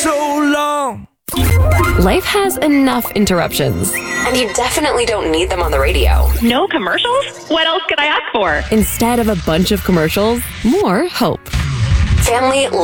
so long. Life has enough interruptions, and you definitely don't need them on the radio. No commercials? What else could I ask for? Instead of a bunch of commercials, more hope. Family